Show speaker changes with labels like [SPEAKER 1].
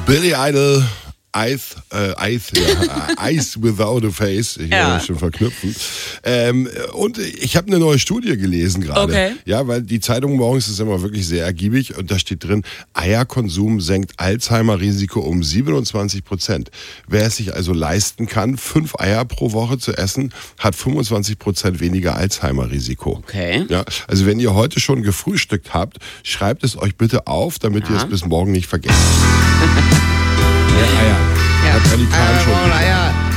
[SPEAKER 1] Billy Idol, Eyes without a face. Ich kann das schon verknüpfen. Und ich habe eine neue Studie gelesen gerade.
[SPEAKER 2] Okay.
[SPEAKER 1] Ja, weil die Zeitung morgens ist immer wirklich sehr ergiebig und da steht drin, Eierkonsum senkt Alzheimer-Risiko um 27%. Wer es sich also leisten kann, 5 Eier pro Woche zu essen, hat 25% weniger Alzheimer-Risiko.
[SPEAKER 2] Okay.
[SPEAKER 1] Ja, also wenn ihr heute schon gefrühstückt habt, schreibt es euch bitte auf, damit ihr es bis morgen nicht vergesst. Eier.
[SPEAKER 2] Ja.
[SPEAKER 1] Hat Pelikan schon.
[SPEAKER 2] Eier.